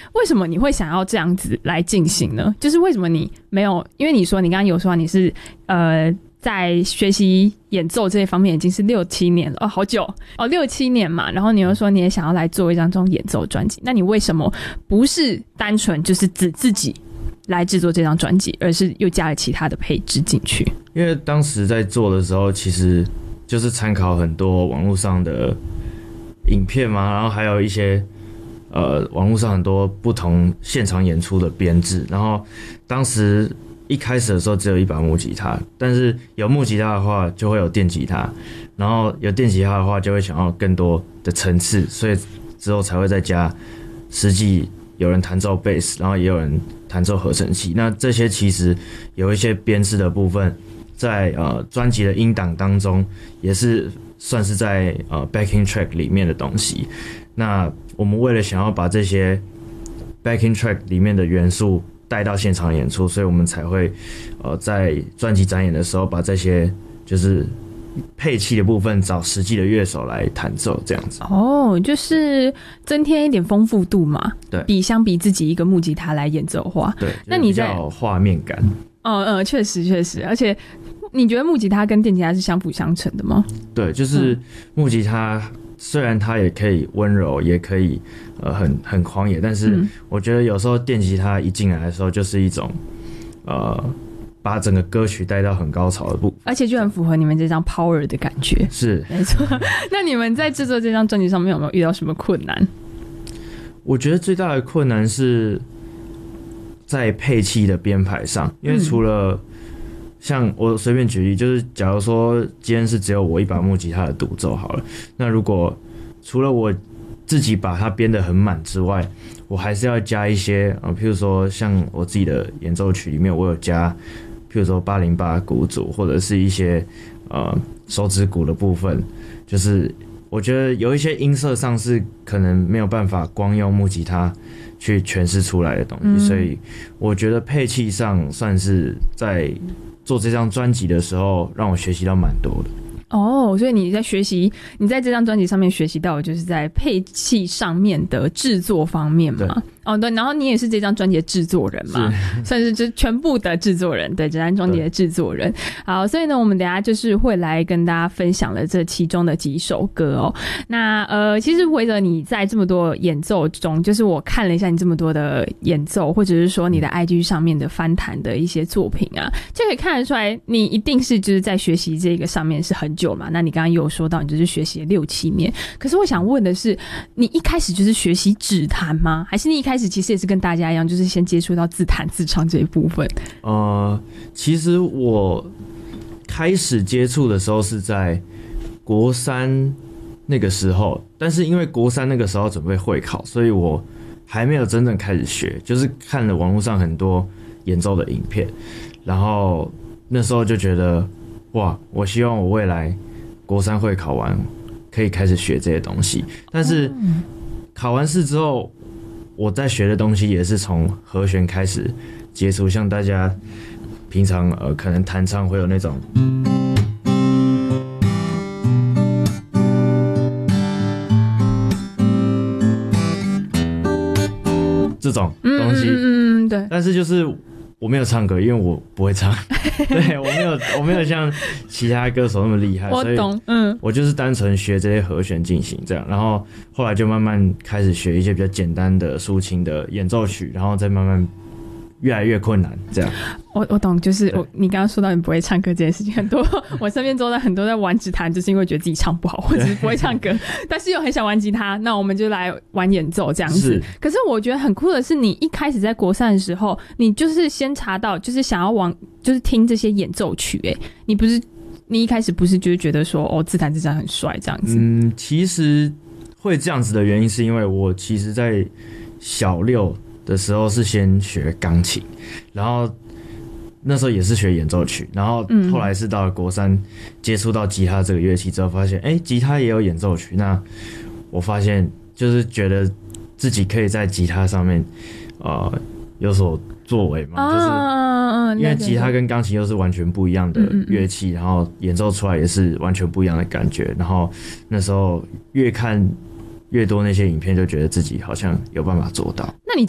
为什么你会想要这样子来进行呢？就是为什么你没有，因为你说你刚刚有说你是在学习演奏这一方面已经是6-7年了哦，好久哦，6-7年嘛。然后你又说你也想要来做一张这种演奏专辑，那你为什么不是单纯就是自己来制作这张专辑，而是又加了其他的配置进去？ 因为当时在做的时候，其实就是参考很多网络上的影片嘛，然后还有一些网络上很多不同现场演出的编制，然后当时一开始的时候只有一把木吉他，但是有木吉他的话就会有电吉他，然后有电吉他的话就会想要更多的层次，所以之后才会再加实际有人弹奏贝斯，然后也有人弹奏合成器。那这些其实有一些编制的部分，在专辑的音档当中也是算是在backing track 里面的东西。那我们为了想要把这些 backing track 里面的元素带到现场演出，所以我们才会在专辑展演的时候把这些就是配器的部分找实际的乐手来弹奏，这样子。 哦，就是增添一点丰富度嘛。 对， 相比自己一个木吉他来演奏的话， 对， 那你在比较有画面感。 确实，而且你觉得木吉他跟电吉他是相辅相成的吗？ 对，就是木吉他虽然它也可以温柔，也可以很狂野，但是我觉得有时候电吉他一进来的时候，就是一种把整个歌曲带到很高潮的部分， 而且就很符合你们这张 power 的感觉。 是， 没错。那你们在制作这张专辑上面有没有遇到什么困难？ 我觉得最大的困难是在配器的编排上，因为除了像我随便举例，就是假如说今天是只有我一把木吉他的独奏好了，那如果除了我自己把它编得很满之外，我还是要加一些譬如说像我自己的演奏曲里面，我有加譬如说808鼓组，或者是一些手指鼓的部分，就是我觉得有一些音色上是可能没有办法光用木吉他去诠释出来的东西，所以我觉得配器上算是在做这张专辑的时候让我学习到蛮多的。 哦，所以你在这张专辑上面学习到的就是在配器上面的制作方面嘛？哦，对，然后你也是这张专辑的制作人嘛，算是全部的制作人，对，这张专辑的制作人。好，所以呢，我们等一下就是会来跟大家分享了这其中的几首歌哦。那其实围着你在这么多演奏中，就是我看了一下你这么多的演奏，或者是说你的 IG 上面的翻弹的一些作品啊，就可以看得出来，你一定是就是在学习这个上面是很久嘛。那你刚刚有说到，你就是学习了6-7年。可是我想问的是，你一开始就是学习指弹吗？还是你一开始其实也是跟大家一样，就是先接触到自弹自唱这一部分？ 其实我开始接触的时候是在国3那个时候，但是因为国3那个时候准备会考，所以我还没有真正开始学，就是看了网络上很多演奏的影片，然后那时候就觉得哇，我希望我未来国3会考完可以开始学这些东西。但是考完试之后，我在学的东西也是从和弦开始接触，像大家平常可能弹唱会有那种这种东西， 对。 但是就是我没有唱歌，因为我不会唱，对，我没有像其他歌手那么厉害， 我懂， 我就是单纯学这些和弦进行这样，然后后来就慢慢开始学一些比较简单的抒情的演奏曲，然后再慢慢越来越困难这样。 我懂，就是你刚刚说到你不会唱歌这件事情，很多我身边周遭很多在玩指弹，就是因为觉得自己唱不好或者是不会唱歌，但是又很想玩吉他，那我们就来玩演奏这样子。可是我觉得很酷的是，你一开始在国3的时候，你就是先查到，就是想要就是听这些演奏曲，你一开始不是就是觉得说自弹自唱很帅这样子？ 其实会这样子的原因是因为我其实在小6的时候是先学钢琴，然后那时候也是学演奏曲，然后后来是到了国3接触到吉他这个乐器之后，发现吉他也有演奏曲，那我发现就是觉得自己可以在吉他上面有所作为嘛，就是因为吉他跟钢琴又是完全不一样的乐器，然后演奏出来也是完全不一样的感觉，然后那时候越看越多那些影片，就觉得自己好像有办法做到。 那你